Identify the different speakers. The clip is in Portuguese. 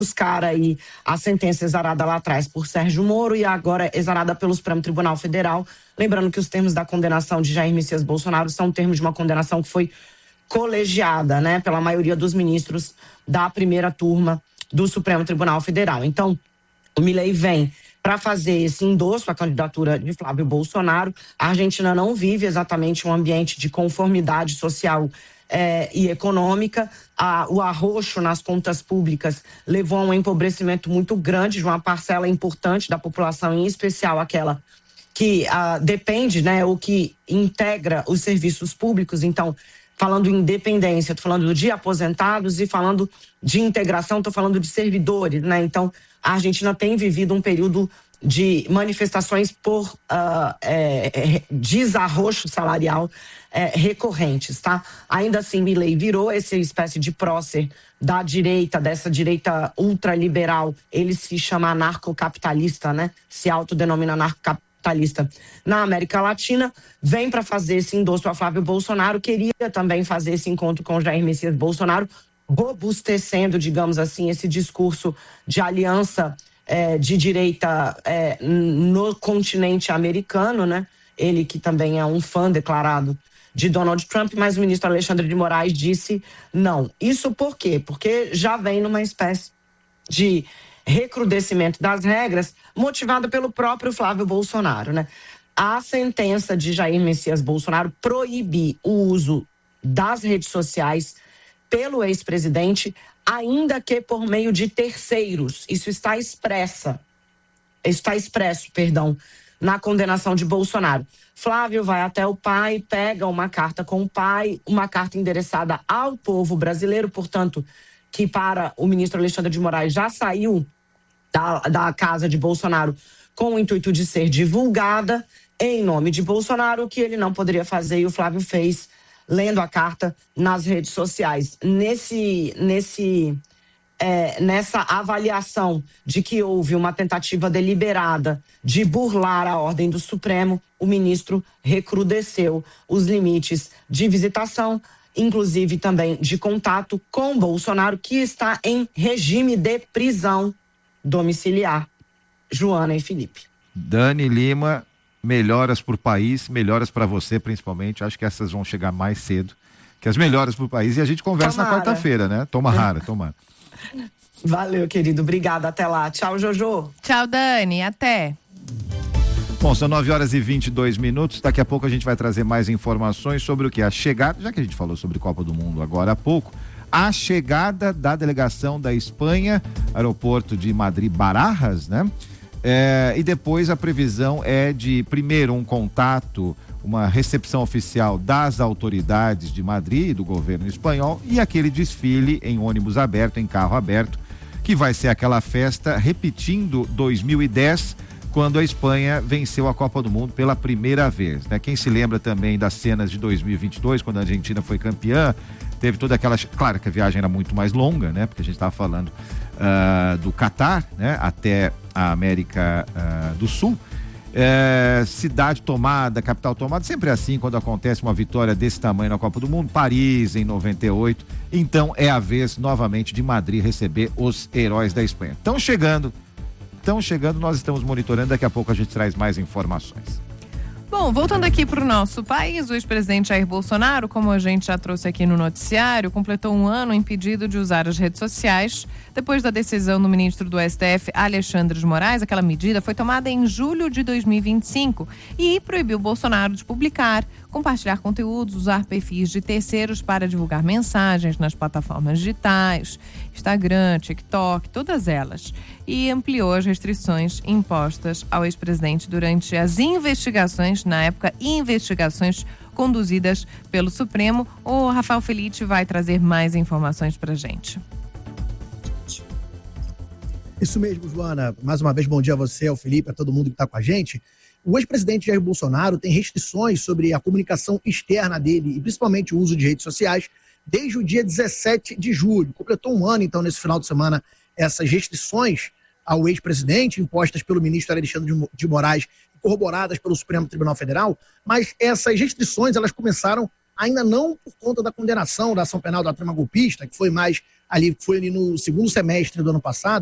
Speaker 1: buscar aí a sentença exarada lá atrás por Sérgio Moro e agora exarada pelo Supremo Tribunal Federal. Lembrando que os termos da condenação de Jair Messias Bolsonaro são termos de uma condenação que foi colegiada, né, pela maioria dos ministros da primeira turma do Supremo Tribunal Federal. Então, o Milei vem para fazer esse endosso à candidatura de Flávio Bolsonaro. A Argentina não vive exatamente um ambiente de conformidade social e econômica. O arroxo nas contas públicas levou a um empobrecimento muito grande de uma parcela importante da população, em especial aquela que depende, né, ou que integra os serviços públicos. Então, falando em independência, estou falando de aposentados, e falando de integração, estou falando de servidores, né? Então, a Argentina tem vivido um período de manifestações por desarroxo salarial recorrentes, tá? Ainda assim, Milei virou essa espécie de prócer da direita, dessa direita ultraliberal. Ele se chama anarcocapitalista, né? Se autodenomina anarcocapitalista na América Latina, vem para fazer esse endosso a Flávio Bolsonaro, queria também fazer esse encontro com Jair Messias Bolsonaro, robustecendo, digamos assim, esse discurso de aliança de direita no continente americano, né? Ele que também é um fã declarado de Donald Trump, mas o ministro Alexandre de Moraes disse não. Isso por quê? Porque já vem numa espécie de recrudescimento das regras, motivado pelo próprio Flávio Bolsonaro, né? A sentença de Jair Messias Bolsonaro proíbe o uso das redes sociais pelo ex-presidente, ainda que por meio de terceiros. Isso está expresso, na condenação de Bolsonaro. Flávio vai até o pai, pega uma carta com o pai, uma carta endereçada ao povo brasileiro, portanto, que para o ministro Alexandre de Moraes já saiu da casa de Bolsonaro com o intuito de ser divulgada em nome de Bolsonaro, o que ele não poderia fazer, e o Flávio fez, lendo a carta nas redes sociais. Nessa avaliação de que houve uma tentativa deliberada de burlar a ordem do Supremo, o ministro recrudesceu os limites de visitação, inclusive também de contato com Bolsonaro, que está em regime de prisão domiciliar. Joana e Felipe.
Speaker 2: Dani Lima, melhoras para o país, melhoras para você principalmente. Acho que essas vão chegar mais cedo que as melhoras para o país, e a gente conversa na quarta-feira, né? Tomara.
Speaker 1: Valeu, querido. Obrigada. Até lá. Tchau, Jojo.
Speaker 3: Tchau, Dani. Até.
Speaker 2: Bom, são 9h22. Daqui a pouco a gente vai trazer mais informações sobre o que? A chegada, já que a gente falou sobre Copa do Mundo agora há pouco, a chegada da delegação da Espanha, aeroporto de Madrid-Barajas, né? E depois a previsão é de, primeiro, um contato, uma recepção oficial das autoridades de Madrid, do governo espanhol, e aquele desfile em ônibus aberto, em carro aberto, que vai ser aquela festa repetindo 2010, quando a Espanha venceu a Copa do Mundo pela primeira vez, né? Quem se lembra também das cenas de 2022, quando a Argentina foi campeã, teve toda aquela... Claro que a viagem era muito mais longa, né? Porque a gente estava falando do Catar, né? Até a América do Sul. Cidade tomada, capital tomada, sempre é assim quando acontece uma vitória desse tamanho na Copa do Mundo. Paris em 98, então é a vez novamente de Madrid receber os heróis da Espanha. Estão chegando, nós estamos monitorando, daqui a pouco a gente traz mais informações.
Speaker 3: Bom, voltando aqui para o nosso país, o ex-presidente Jair Bolsonaro, como a gente já trouxe aqui no noticiário, completou um ano impedido de usar as redes sociais depois da decisão do ministro do STF, Alexandre de Moraes. Aquela medida foi tomada em julho de 2025 e proibiu Bolsonaro de publicar, compartilhar conteúdos, usar perfis de terceiros para divulgar mensagens nas plataformas digitais, Instagram, TikTok, todas elas. E ampliou as restrições impostas ao ex-presidente durante as investigações, na época, investigações conduzidas pelo Supremo. O Rafael Felitti vai trazer mais informações pra gente.
Speaker 4: Isso mesmo, Joana. Mais uma vez, bom dia a você, ao Felipe, a todo mundo que está com a gente. O ex-presidente Jair Bolsonaro tem restrições sobre a comunicação externa dele, e principalmente o uso de redes sociais, desde o dia 17 de julho. Completou um ano, então, nesse final de semana, essas restrições ao ex-presidente, impostas pelo ministro Alexandre de Moraes, corroboradas pelo Supremo Tribunal Federal, mas essas restrições, elas começaram ainda não por conta da condenação da ação penal da trama golpista, que foi ali no segundo semestre do ano passado.